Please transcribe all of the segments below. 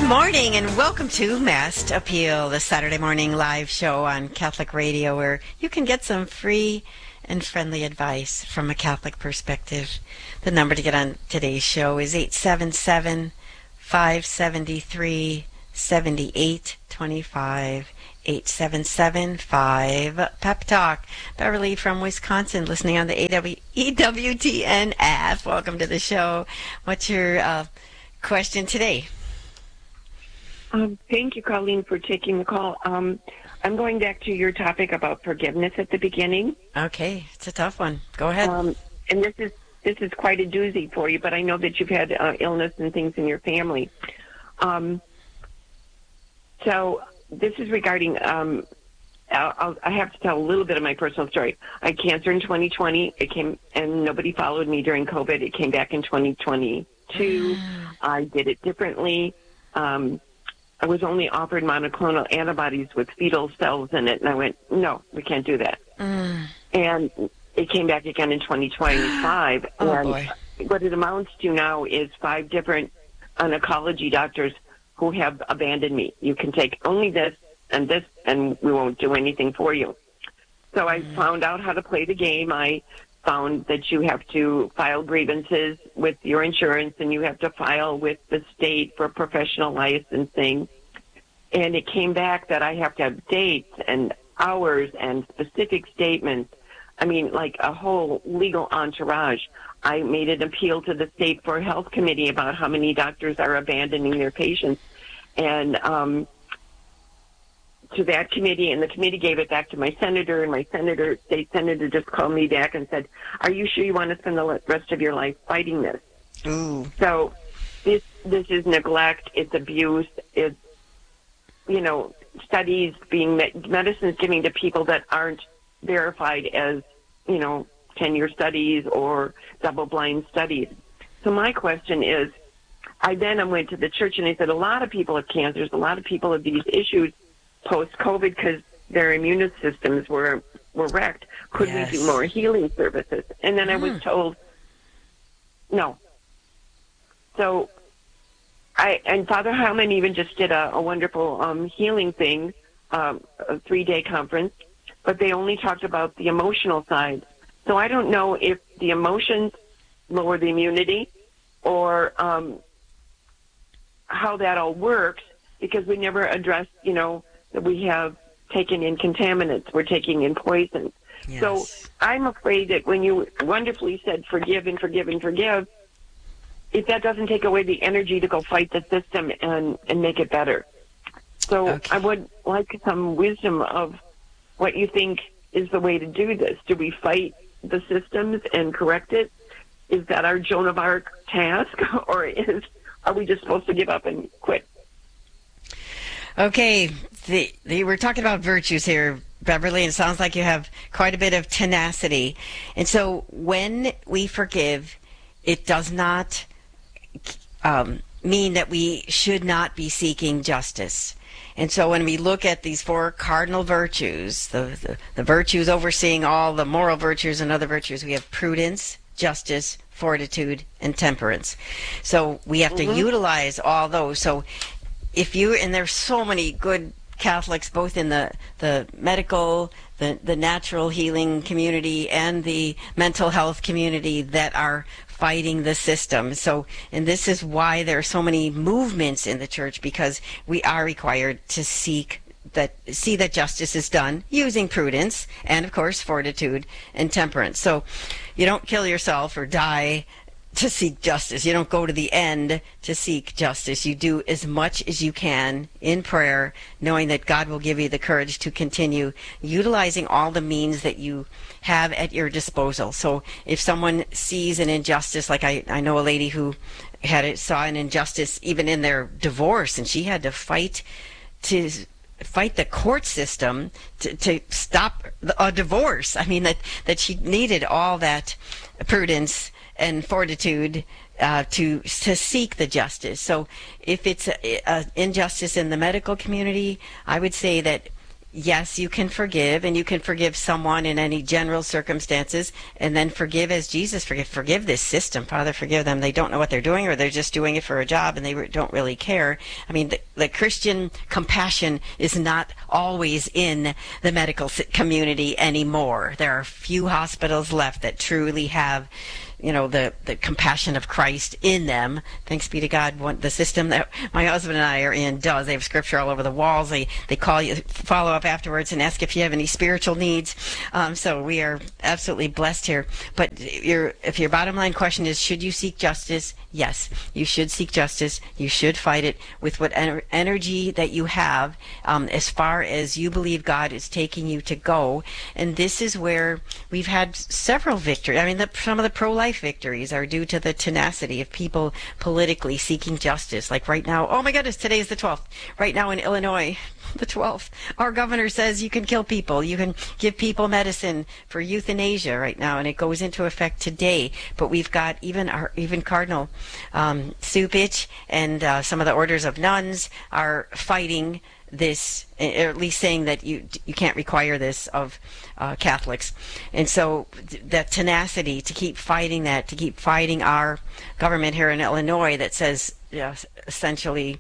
Morning and welcome to Mast Appeal, the Saturday morning live show on Catholic Radio where you can get some free and friendly advice from a Catholic perspective. The number to get on today's show is 877-573-7825. 877-5 Talk. Beverly from Wisconsin, listening on the EWTN app. Welcome to the show. What's your question today? Thank you, Colleen, for taking the call. I'm going back to your topic about forgiveness at the beginning. Okay, it's a tough one. Go ahead. And this is quite a doozy for you, but I know that you've had illness and things in your family. So this is regarding. I have to tell a little bit of my personal story. I had cancer in 2020. It came, and nobody followed me during COVID. It came back in 2022. I did it differently. I was only offered monoclonal antibodies with fetal cells in it, and I went, no, we can't do that. And it came back again in 2025. Boy. What it amounts to now is 5 different oncology doctors who have abandoned me. You can take only this, and we won't do anything for you. So I found out how to play the game. I found that you have to file grievances with your insurance and you have to file with the state for professional licensing. And it came back that I have to have dates and hours and specific statements. I mean, like a whole legal entourage. I made an appeal to the state for health committee about how many doctors are abandoning their patients. And to that committee, and the committee gave it back to my senator, and my state senator just called me back and said, are you sure you want to spend the rest of your life fighting this? Ooh. So this is neglect, it's abuse, it's, studies being, medicines giving to people that aren't verified as, 10-year studies or double-blind studies. So my question is, I went to the church and I said, a lot of people have cancers, a lot of people have these issues post-COVID because their immune systems were wrecked. Could we do more healing services? And then I was told, no. So Father Heilman even just did a wonderful healing thing, a 3-day conference, but they only talked about the emotional side. So I don't know if the emotions lower the immunity or how that all works, because we never addressed, that we have taken in contaminants, we're taking in poison. Yes. So I'm afraid that when you wonderfully said forgive and forgive and forgive, if that doesn't take away the energy to go fight the system and make it better. So okay. I would like some wisdom of what you think is the way to do this. Do we fight the systems and correct it? Is that our Joan of Arc task, or are we just supposed to give up and quit? Okay, we're talking about virtues here, Beverly, and it sounds like you have quite a bit of tenacity. And so when we forgive, it does not mean that we should not be seeking justice. And so when we look at these 4 cardinal virtues, the virtues overseeing all the moral virtues and other virtues, we have prudence, justice, fortitude, and temperance. So we have to utilize all those. So and there's so many good Catholics, both in the medical, the natural healing community and the mental health community, that are fighting the system. So, and this is why there are so many movements in the church, because we are required to see that justice is done using prudence and, of course, fortitude and temperance. So you don't kill yourself or die to seek justice. You don't go to the end to seek justice. You do as much as you can in prayer, knowing that God will give you the courage to continue utilizing all the means that you have at your disposal. So if someone sees an injustice, like I know a lady who saw an injustice even in their divorce, and she had to fight the court system to stop a divorce. I mean, that she needed all that prudence and fortitude to seek the justice. So if it's a injustice in the medical community, I would say that yes, you can forgive, and you can forgive someone in any general circumstances, and then forgive as Jesus forgive. Forgive this system, Father. Forgive them. They don't know what they're doing, or they're just doing it for a job, and they don't really care. I mean, the Christian compassion is not always in the medical community anymore. There are few hospitals left that truly have, the compassion of Christ in them. Thanks be to God. The system that my husband and I are in does. They have scripture all over the walls. They call you, follow up afterwards and ask if you have any spiritual needs. So we are absolutely blessed here. But if your bottom line question is, should you seek justice? Yes, you should seek justice. You should fight it with what energy that you have, as far as you believe God is taking you to go. And this is where we've had several victories. I mean, some of the pro-life victories are due to the tenacity of people politically seeking justice. Like right now, oh my goodness, today is the 12th. Right now in Illinois, the 12th, our governor says you can kill people. You can give people medicine for euthanasia right now, and it goes into effect today. But we've got even Cardinal Cupich and some of the orders of nuns are fighting this, or at least saying that you can't require this of Catholics. And so that tenacity to keep fighting that, to keep fighting our government here in Illinois that says essentially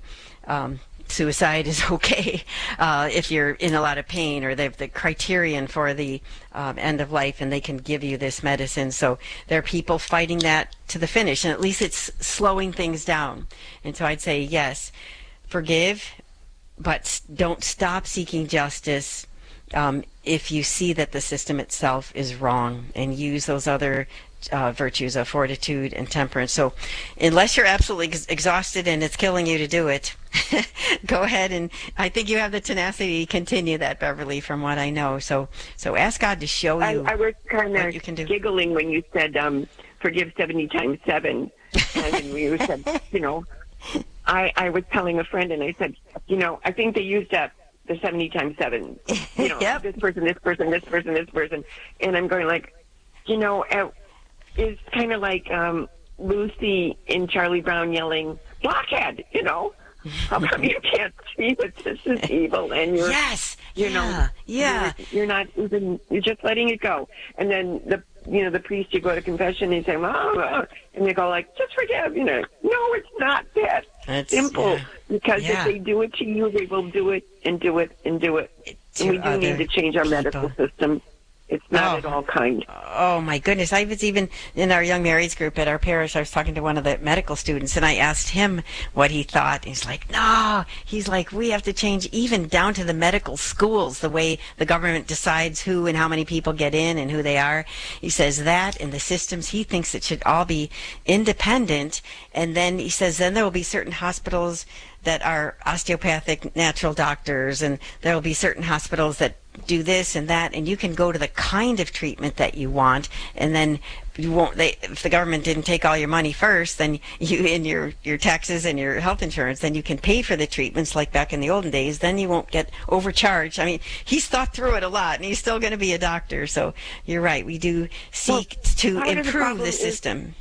suicide is okay if you're in a lot of pain, or they have the criterion for the end of life, and they can give you this medicine. So there are people fighting that to the finish, and at least it's slowing things down. And so I'd say yes, forgive, but don't stop seeking justice if you see that the system itself is wrong, and use those other virtues of fortitude and temperance. So unless you're absolutely exhausted and it's killing you to do it, go ahead, and I think you have the tenacity to continue that, Beverly, from what I know. So ask God to show you I was kind what you can do. of giggling when you said forgive 70 times 7, and when you said, I was telling a friend, and I said, I think they used up the 70 times 7. Yep. This person, this person, this person, this person. And I'm going like, it's kind of like Lucy in Charlie Brown yelling, blockhead, How come you can't see that this is evil, and you're, yes, you're not even, you're just letting it go. And then the priest, you go to confession, and you say, and they go like, just forgive, No, it's not that simple. Because if they do it to you, they will do it and do it and do it. And we do need to change our medical system. It's not at all kind. Oh, my goodness. I was even in our young marrieds group at our parish. I was talking to one of the medical students, and I asked him what he thought. He's like, no. He's like, we have to change even down to the medical schools, the way the government decides who and how many people get in and who they are. He says that, and the systems, he thinks it should all be independent. And then he says then there will be certain hospitals that are osteopathic natural doctors, and there will be certain hospitals that do this and that, and you can go to the kind of treatment that you want, and then you won't. If the government didn't take all your money first, then you, in your taxes and your health insurance, then you can pay for the treatments like back in the olden days. Then you won't get overcharged. I mean, he's thought through it a lot, and he's still going to be a doctor. So you're right. We do seek to improve the system.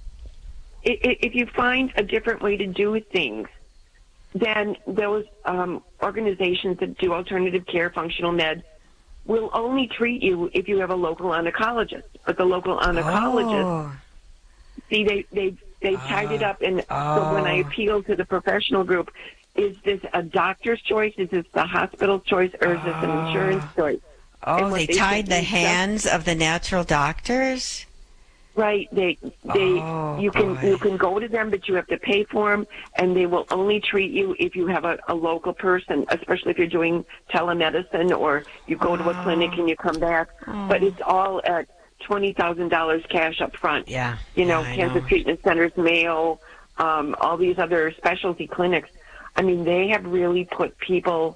If you find a different way to do things, then those organizations that do alternative care, functional med, will only treat you if you have a local oncologist. But the local oncologist, see, they've tied it up. And so when I appeal to the professional group, is this a doctor's choice? Is this the hospital's choice? Or is this an insurance choice? Oh, they tied the hands of the natural doctors? Right. You can go to them, but you have to pay for them, and they will only treat you if you have a local person, especially if you're doing telemedicine or you go to a clinic and you come back. But it's all at $20,000 cash up front. Yeah. Cancer treatment centers, Mayo, all these other specialty clinics. I mean, they have really put people.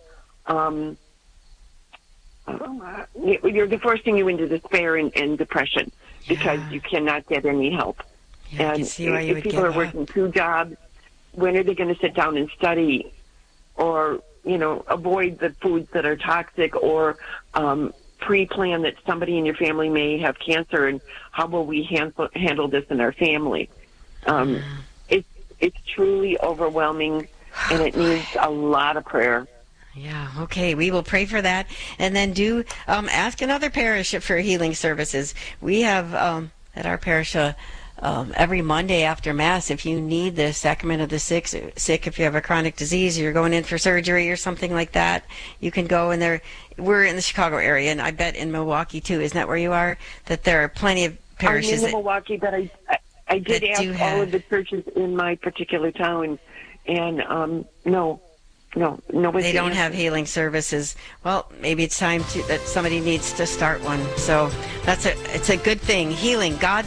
They're forcing you into despair and depression. Because you cannot get any help. Yeah, and if people are working 2 jobs, when are they going to sit down and study or, avoid the foods that are toxic, or pre-plan that somebody in your family may have cancer, and how will we handle this in our family? It's truly overwhelming, and it needs a lot of prayer. Yeah, okay. We will pray for that. And then do ask another parish for healing services. We have at our parish every Monday after Mass, if you need the sacrament of the sick, if you have a chronic disease, you're going in for surgery or something like that, you can go in there. We're in the Chicago area, and I bet in Milwaukee too. Isn't that where you are? That there are plenty of parishes. I'm in Milwaukee, but I did ask all of the churches in my particular town, and no, nobody. They don't have healing services. Well, maybe it's time that somebody needs to start one. So it's a good thing. Healing, God.